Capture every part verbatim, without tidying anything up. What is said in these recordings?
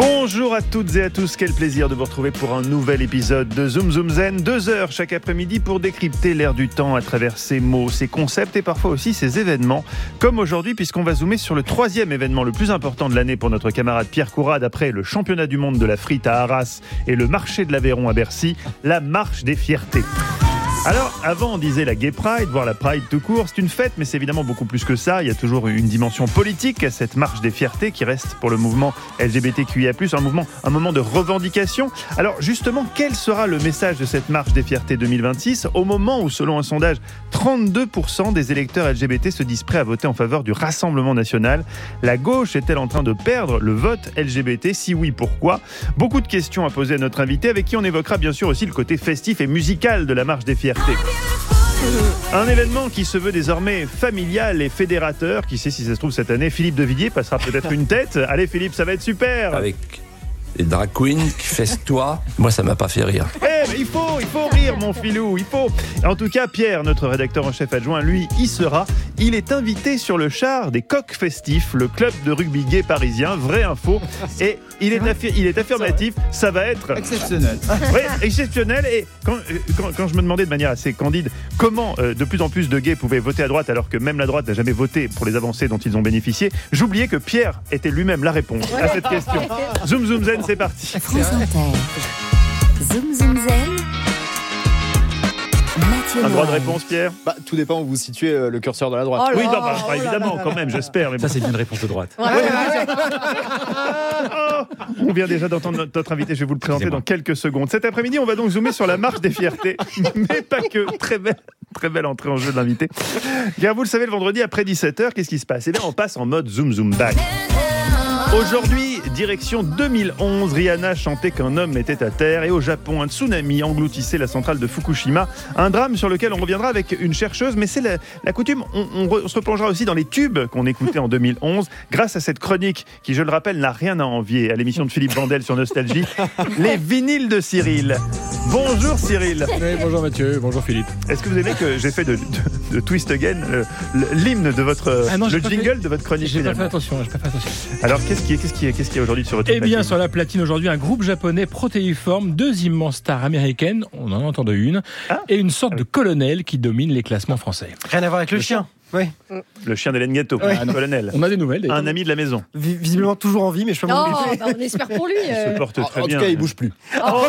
Bonjour à toutes et à tous, quel plaisir de vous retrouver pour un nouvel épisode de Zoom Zoom Zen. Deux heures chaque après-midi pour décrypter l'air du temps à travers ses mots, ses concepts et parfois aussi ses événements. Comme aujourd'hui, puisqu'on va zoomer sur le troisième événement le plus important de l'année pour notre camarade Pierre Courade, après le championnat du monde de la frite à Arras et le marché de l'Aveyron à Bercy, la marche des fiertés. Alors, avant on disait la Gay Pride, voire la Pride tout court, c'est une fête, mais c'est évidemment beaucoup plus que ça. Il y a toujours une dimension politique à cette marche des fiertés qui reste pour le mouvement L G B T Q I A plus, un mouvement, un moment de revendication. Alors justement, quel sera le message de cette marche des fiertés deux mille vingt-six au moment où, selon un sondage, trente-deux pour cent des électeurs L G B T se disent prêts à voter en faveur du Rassemblement national? La gauche est-elle en train de perdre le vote L G B T? Si oui, pourquoi? Beaucoup de questions à poser à notre invité, avec qui on évoquera bien sûr aussi le côté festif et musical de la marche des fiertés. Un événement qui se veut désormais familial et fédérateur. Qui sait si ça se trouve cette année, Philippe de Villiers passera peut-être une tête. Allez Philippe, ça va être super. Avec les drag queens qui festoient, moi ça m'a pas fait rire. Eh mais il faut, il faut rire mon filou, il faut. En tout cas, Pierre, notre rédacteur en chef adjoint, lui, y sera. Il est invité sur le char des Coqs Festifs, le club de rugby gay parisien, vraie info. Et il est, affi- il est affirmatif, ça va être exceptionnel. Oui, exceptionnel. Et quand, quand, quand je me demandais de manière assez candide comment euh, de plus en plus de gays pouvaient voter à droite alors que même la droite n'a jamais voté pour les avancées dont ils ont bénéficié, j'oubliais que Pierre était lui-même la réponse à cette question. Zoom Zoom Zen, c'est parti. France Inter. Zoom Zoom Zen. Mathieu Un droit de Noël. réponse, Pierre? Bah, tout dépend où vous situez euh, le curseur de la droite. Oui, non, bah, bah, évidemment, quand même, j'espère. Mais bon. Ça, c'est une réponse de droite. Oh, on vient déjà d'entendre notre, notre invité, je vais vous le présenter dans quelques secondes. Cet après-midi, on va donc zoomer sur la marche des fiertés, mais pas que. Très belle, très belle entrée en jeu de l'invité. Car vous le savez, le vendredi après dix-sept heures, qu'est-ce qui se passe? Eh bien, on passe en mode zoom zoom back. Aujourd'hui, direction deux mille onze, Rihanna chantait qu'un homme était à terre, et au Japon, un tsunami engloutissait la centrale de Fukushima. Un drame sur lequel on reviendra avec une chercheuse, mais c'est la, la coutume. On, on, re, on se replongera aussi dans les tubes qu'on écoutait en deux mille onze, grâce à cette chronique qui, je le rappelle, n'a rien à envier à l'émission de Philippe Vandel sur Nostalgie, les vinyles de Cyril. Bonjour Cyril. Oui, bonjour Mathieu, bonjour Philippe. Est-ce que vous aimez que j'ai fait de, de, de Twist Again euh, l'hymne de votre, ah non, le jingle fait, de votre chronique? J'ai pas fait attention, j'ai pas fait attention. Alors qu'est-ce qui est, qu'est-ce qui est, qu'est-ce qui est aujourd'hui sur votre Eh bien, platine? sur la platine aujourd'hui, un groupe japonais protéiforme, deux immenses stars américaines, on en entend une, ah et une sorte ah oui. de colonel qui domine les classements français. Rien à voir avec le, le chien. Oui. Le chien d'Hélène Ghetto, ouais. un colonel. On a des nouvelles. Un ami de la maison. V- visiblement toujours en vie, mais je peux m'en occuper. Bah on espère pour lui. Il euh... se porte très en, en bien. En tout cas, il bouge plus. Oh.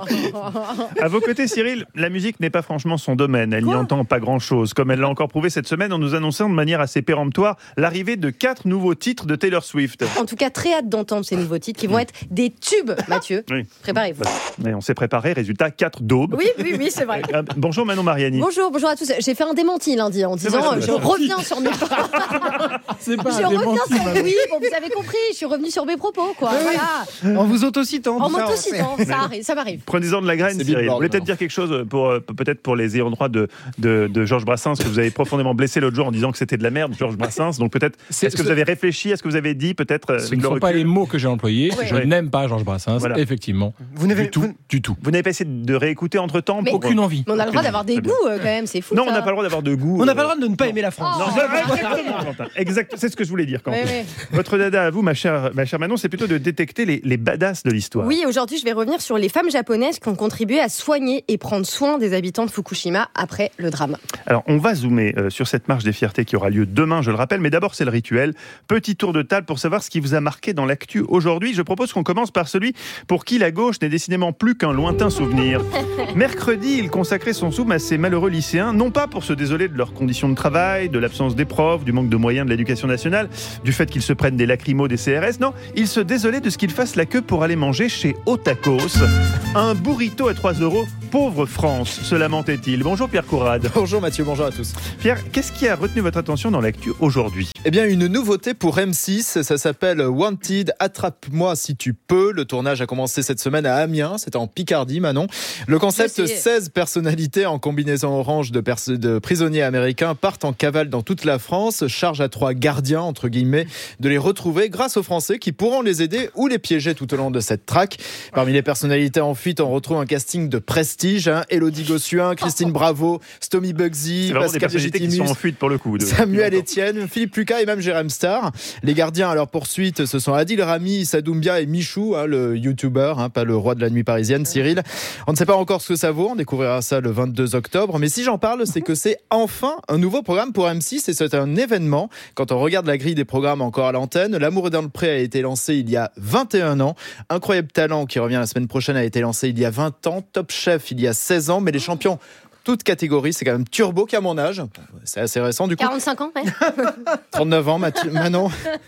À vos côtés, Cyril, la musique n'est pas franchement son domaine. Elle n'y entend pas grand-chose. Comme elle l'a encore prouvé cette semaine en nous annonçant de manière assez péremptoire l'arrivée de quatre nouveaux titres de Taylor Swift. En tout cas, très hâte d'entendre ces nouveaux titres qui vont être des tubes, Mathieu. Oui. Préparez-vous. Mais on s'est préparé. Résultat, quatre daubes. Oui, oui, oui, c'est vrai. Euh, bonjour Manon Mariani. Bonjour, bonjour à tous. J'ai fait un démenti lundi en disant euh, je reviens sur mes C'est pas je un reviens démenti, sur... Oui, bon, vous avez compris, je suis revenu sur mes propos, quoi. Oui, voilà. En vous autocitant. En m'autocitant, ça, arrive, ça m'arrive. Prenez-en de la graine, Cyril. Vous voulez peut-être dire quelque chose pour, peut-être pour les ayants droit de, de, de Georges Brassens, que vous avez profondément blessé l'autre jour en disant que c'était de la merde, Georges Brassens. Donc peut-être, est-ce que ce... vous avez réfléchi à ce que vous avez dit, peut-être? Ce ne sont pas les mots que j'ai employés. Oui. Je oui. n'aime pas Georges Brassens, voilà. Effectivement. Vous n'avez du tout, vous... du tout. Vous n'avez pas essayé de réécouter entre-temps? Mais aucune envie. Mais on a le droit d'avoir des goûts, quand même, c'est fou. Non, on n'a pas le droit d'avoir de goût. On n'a pas le droit de ne pas aimer la France. Non, exactement, exact, c'est ce que je voulais dire. Quand oui, oui. Votre dada à vous, ma chère, ma chère Manon, c'est plutôt de détecter les, les badass de l'histoire. Oui, aujourd'hui, je vais revenir sur les femmes japonaises qui ont contribué à soigner et prendre soin des habitants de Fukushima après le drame. Alors, on va zoomer euh, sur cette marche des fiertés qui aura lieu demain, je le rappelle, mais d'abord, c'est le rituel. Petit tour de table pour savoir ce qui vous a marqué dans l'actu aujourd'hui. Je propose qu'on commence par celui pour qui la gauche n'est décidément plus qu'un lointain souvenir. Mercredi, il consacrait son zoom à ces malheureux lycéens, non pas pour se désoler de leurs conditions de travail, de l'absence des profs, du manque de moyens de l'éducation nationale, du fait qu'ils se prennent des lacrymos, des C R S, non, il se désolait de ce qu'ils fassent la queue pour aller manger chez Otakos. Un burrito à trois euros, pauvre France, se lamentait-il. Bonjour Pierre Courade. Bonjour Mathieu, bonjour à tous. Pierre, qu'est-ce qui a retenu votre attention dans l'actu aujourd'hui? Eh bien, une nouveauté pour M six, ça s'appelle Wanted, attrape-moi si tu peux. Le tournage a commencé cette semaine à Amiens, c'était en Picardie, Manon. Le concept, seize personnalités en combinaison orange de, pers- de prisonniers américains partent en cavale navals dans toute la France. Charge à trois gardiens, entre guillemets, de les retrouver grâce aux Français qui pourront les aider ou les piéger tout au long de cette traque. Parmi les personnalités en fuite, on retrouve un casting de prestige. Hein. Élodie Gossuin, Christine Bravo, Stomy Bugsy, Pascal Légitimus, qui sont en fuite pour le coup. De... Samuel Etienne, Philippe Lucas et même Jérém Star. Les gardiens à leur poursuite, ce sont Adil Rami, Sadoumbia et Michou, hein, le youtubeur, hein, pas le roi de la nuit parisienne, Cyril. On ne sait pas encore ce que ça vaut, on découvrira ça le vingt-deux octobre. Mais si j'en parle, c'est que c'est enfin un nouveau programme pour M six et c'est un événement. Quand on regarde la grille des programmes encore à l'antenne, L'amour est dans le pré a été lancé il y a vingt et un ans. Incroyable Talent, qui revient la semaine prochaine, a été lancé il y a vingt ans. Top Chef, il y a seize ans. Mais les champions, toute catégorie, c'est quand même Turbo qui a mon âge. C'est assez récent du coup. quarante-cinq ans, ouais. trente-neuf ans, Mathieu, Manon.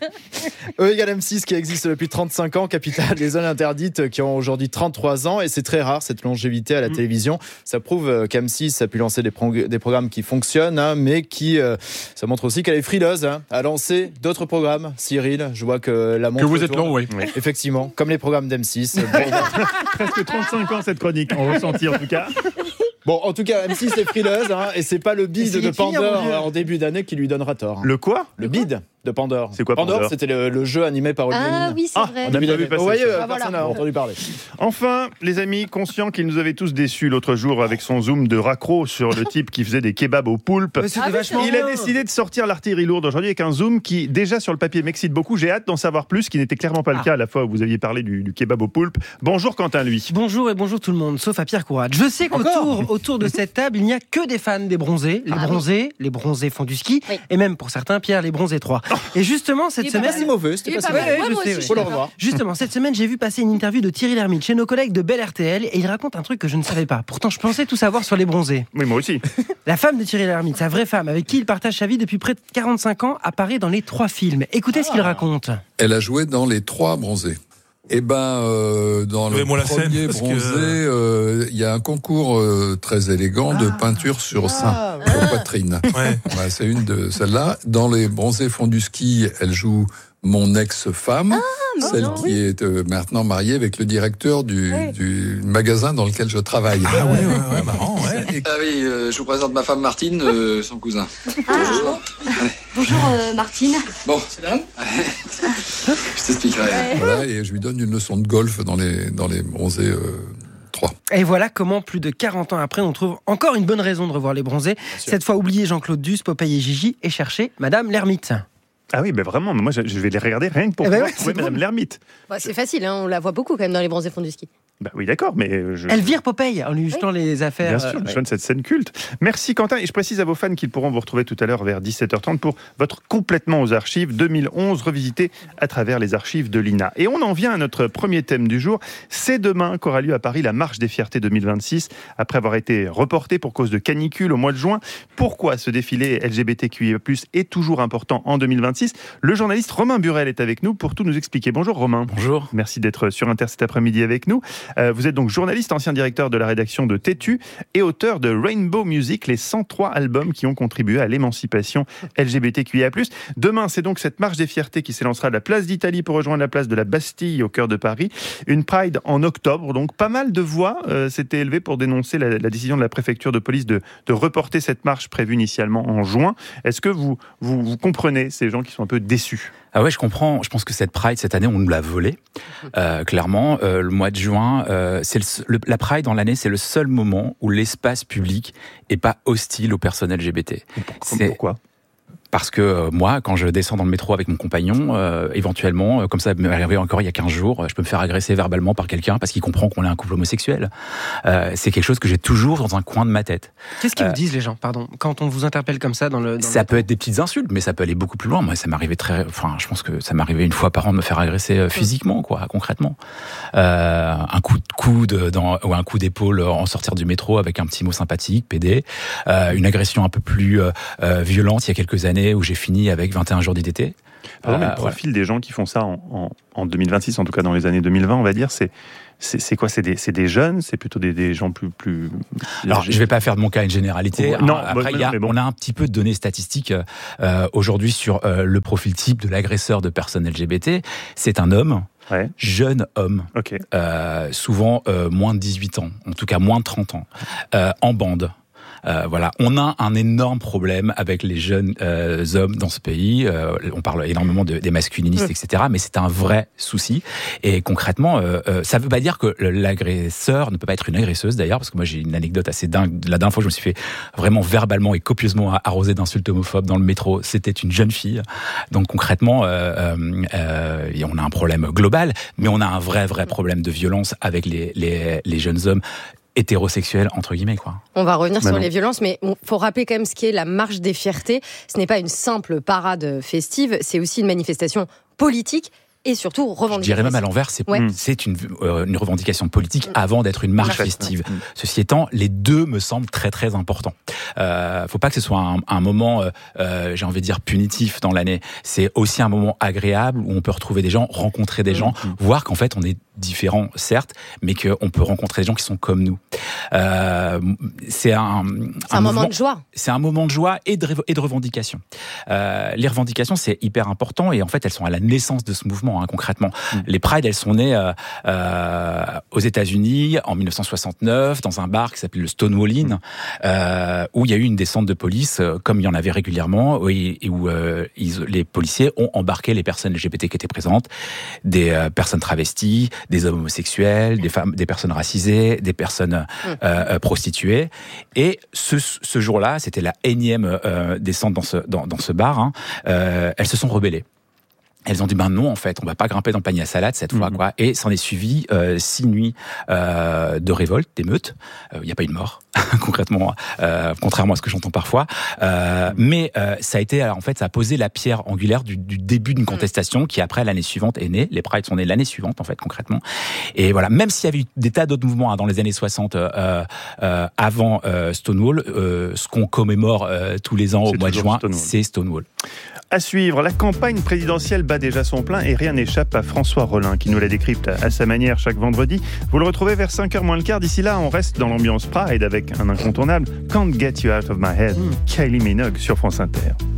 E égale M six qui existe depuis trente-cinq ans. Capitale des zones interdites qui ont aujourd'hui trente-trois ans. Et c'est très rare cette longévité à la mmh. télévision. Ça prouve qu'M six a pu lancer des, pro- des programmes qui fonctionnent, hein, mais qui, euh, ça montre aussi qu'elle est frileuse, hein, à lancer d'autres programmes. Cyril, je vois que la montre. Que vous êtes long, oui. oui. Effectivement, comme les programmes d'M six. Presque trente-cinq ans cette chronique, on ressentit en tout cas. Bon, en tout cas, M six est frileuse, hein, et c'est pas le bide de Pandore hein, en début d'année qui lui donnera tort. Le quoi ? Le bide de Pandore. C'est quoi Pandore ? Pandore, c'était le, le jeu animé par Olivier Ah Mine. oui, c'est ah, vrai. On a bien vu passer. Vous voyez, ça. ah, personne n'a voilà. entendu parler. Enfin, les amis, conscients qu'il nous avait tous déçus l'autre jour avec son zoom de raccro sur le type qui faisait des kebabs aux poulpes. Ah, vachement Il a décidé de sortir l'artillerie lourde aujourd'hui avec un zoom qui, déjà sur le papier, m'excite beaucoup. J'ai hâte d'en savoir plus, ce qui n'était clairement pas le Ah. cas à la fois où vous aviez parlé du, du kebab aux poulpes. Bonjour Quentin, lui. Bonjour et bonjour tout le monde, sauf à Pierre Courade. Je sais qu'autour autour de cette table, il n'y a que des fans des bronzés. Les Ah, bronzés, les bronzés font du ski, Oui. et même pour certains, Pierre, les bronzés trois. Et justement, cette Il est semaine... Pas si mauvais, c'était Il est pas si pas mauvais. mal. Ouais, Ouais, je moi sais, aussi, ouais. je Faut le suis revoir. Justement, cette semaine, j'ai vu passer une interview de Thierry Lhermitte chez nos collègues de Bel R T L, et il raconte un truc que je ne savais pas. Pourtant, je pensais tout savoir sur les bronzés. Oui, moi aussi. La femme de Thierry Lhermitte, sa vraie femme, avec qui il partage sa vie depuis près de quarante-cinq ans, apparaît dans les trois films. Écoutez ce qu'il raconte. Elle a joué dans les trois bronzés. Eh ben, euh, dans le Donnez-moi la scène, premier parce que- bronzé, euh, il y a un concours euh, très élégant de peinture sur sein, sur poitrine. Ouais. Voilà, c'est une de celles-là. Dans les bronzés font du ski, elle joue mon ex-femme, celle non, qui est euh, maintenant mariée avec le directeur du, Ouais. du magasin dans lequel je travaille. Ah ouais, ouais, ouais, marrant, ouais. Ah oui, euh, je vous présente ma femme Martine, euh, son cousin. Bonjour. Bonjour euh, Martine. Bon, je t'expliquerai. Voilà, et je lui donne une leçon de golf dans les, dans les bronzés euh, trois. Et voilà comment, plus de quarante ans après, on trouve encore une bonne raison de revoir les bronzés. Cette fois, oublier Jean-Claude Duss, Popeye et Gigi, et chercher Madame Lhermitte. Ah oui, ben vraiment, moi je je vais les regarder rien que pour Eh ben pouvoir ouais, c'est trouver Madame drôle. Lhermitte. Bah, c'est facile, hein, on la voit beaucoup quand même dans les bronzés fonds du ski. Bah oui, d'accord, mais euh, je... Elle vire Popeye en lui jetant les affaires. Bien sûr, euh, je ouais. donne cette scène culte. Merci Quentin, et je précise à vos fans qu'ils pourront vous retrouver tout à l'heure vers dix-sept heures trente pour votre complètement aux archives deux mille onze revisité à travers les archives de l'I N A. Et on en vient à notre premier thème du jour. C'est demain qu'aura lieu à Paris la Marche des Fiertés deux mille vingt-six, après avoir été reportée pour cause de canicule au mois de juin. Pourquoi ce défilé L G B T Q I A plus, est toujours important en deux mille vingt-six? Le journaliste Romain Burel est avec nous pour tout nous expliquer. Bonjour Romain. Bonjour. Merci d'être sur Inter cet après-midi avec nous. Euh, vous êtes donc journaliste, ancien directeur de la rédaction de Tétu et auteur de Rainbow Music, les cent trois albums qui ont contribué à l'émancipation L G B T Q I A plus. Demain, c'est donc cette marche des fiertés qui s'élancera de la place d'Italie pour rejoindre la place de la Bastille au cœur de Paris. Une Pride en octobre, donc pas mal de voix euh, s'étaient élevées pour dénoncer la, la décision de la préfecture de police de, de reporter cette marche prévue initialement en juin. Est-ce que vous, vous, vous comprenez ces gens qui sont un peu déçus ? Ah ouais, je comprends. Je pense que cette Pride, cette année, on nous l'a volée. Euh, clairement, euh, le mois de juin, euh, c'est le, le, la Pride dans l'année, c'est le seul moment où l'espace public est pas hostile aux personnes L G B T. C'est... Pourquoi ? Parce que euh, moi, quand je descends dans le métro avec mon compagnon, euh, éventuellement, euh, comme ça m'est arrivé encore il y a quinze jours, je peux me faire agresser verbalement par quelqu'un parce qu'il comprend qu'on est un couple homosexuel. Euh, c'est quelque chose que j'ai toujours dans un coin de ma tête. Qu'est-ce qu'ils Euh, vous disent les gens, pardon, quand on vous interpelle comme ça dans le... Dans Ça le... peut être des petites insultes, mais ça peut aller beaucoup plus loin. Moi, ça m'arrivait très, enfin, je pense que ça m'arrivait une fois par an de me faire agresser euh, physiquement, quoi, concrètement. Euh, un coup de coude dans, ou un coup d'épaule en sortir du métro avec un petit mot sympathique, pédé. Euh, une agression un peu plus euh, euh, violente il y a quelques années où j'ai fini avec vingt et un jours d'I D T. Pardon, mais Euh, le profil des gens qui font ça en, en, en deux mille vingt-six, en tout cas dans les années deux mille vingt, on va dire, c'est, c'est, c'est quoi? C'est des, c'est des jeunes? C'est plutôt des, des gens plus, plus... Alors, je ne vais pas faire de mon cas une généralité. Oh, non, Après, bah, il y a, mais bon. on a un petit peu de données statistiques euh, aujourd'hui sur euh, le profil type de l'agresseur de personnes L G B T. C'est un homme. Ouais. Jeune homme, okay. euh, souvent euh, moins de dix-huit ans, en tout cas moins de trente ans, euh, en bande. Euh, voilà, on a un énorme problème avec les jeunes euh, hommes dans ce pays. Euh, on parle énormément de, des masculinistes, mmh. et cetera. Mais c'est un vrai souci. Et concrètement, euh, euh, ça veut pas dire que l'agresseur ne peut pas être une agresseuse d'ailleurs, parce que moi j'ai une anecdote assez dingue. La dernière fois, je me suis fait vraiment verbalement et copieusement arroser d'insultes homophobe dans le métro, c'était une jeune fille. Donc concrètement, euh, euh, on a un problème global, mais on a un vrai, vrai problème de violence avec les, les, les jeunes hommes hétérosexuels, entre guillemets, quoi. On va revenir bah sur non. les violences, mais il faut rappeler quand même ce qui est la marche des fiertés. Ce n'est pas une simple parade festive, c'est aussi une manifestation politique et surtout revendicative. Je dirais même à l'envers, c'est, ouais. c'est une, euh, une revendication politique avant d'être une marche festive. Mmh. Ceci étant, les deux me semblent très très importants. Euh, faut pas que ce soit un, un moment, euh, j'ai envie de dire, punitif dans l'année. C'est aussi un moment agréable où on peut retrouver des gens, rencontrer des gens, mmh. voir qu'en fait on est différents, certes, mais qu'on peut rencontrer des gens qui sont comme nous. Euh, c'est un, c'est un, un moment de joie. C'est un moment de joie et de, et de revendication. Euh, les revendications, c'est hyper important et en fait, elles sont à la naissance de ce mouvement, hein, concrètement. Mmh. Les Pride, elles sont nées euh, euh, aux États-Unis en dix-neuf cent soixante-neuf dans un bar qui s'appelait le Stonewall Inn, euh, où il y a eu une descente de police, euh, comme il y en avait régulièrement, et, et où euh, ils, les policiers ont embarqué les personnes L G B T qui étaient présentes, des euh, personnes travesties, des hommes homosexuels, des femmes, des personnes racisées, des personnes euh, euh, prostituées. Et ce, ce jour-là, c'était la énième euh, descente dans ce, dans, dans ce bar. Hein, euh, elles se sont rebellées. Elles ont dit ben non en fait, on va pas grimper dans le panier à salade cette mmh. fois quoi. Et s'en est suivi euh, six nuits euh, de révolte, d'émeutes. Il euh, n'y a pas eu de mort concrètement, euh, contrairement à ce que j'entends parfois. Euh, mmh. Mais euh, ça a été en fait, ça a posé la pierre angulaire du, du début d'une contestation mmh. qui après l'année suivante est née. Les Prides sont nés l'année suivante en fait concrètement. Et voilà, même s'il y avait eu des tas d'autres mouvements hein, dans les années soixante euh, euh, avant euh, Stonewall, euh, ce qu'on commémore euh, tous les ans c'est au mois de juin, Stonewall. c'est Stonewall. À suivre, la campagne présidentielle bat déjà son plein et rien n'échappe à François Rollin qui nous la décrypte à sa manière chaque vendredi. Vous le retrouvez vers cinq heures moins le quart. D'ici là, on reste dans l'ambiance Pride avec un incontournable Can't Get You Out of My Head, mm. Kylie Minogue sur France Inter.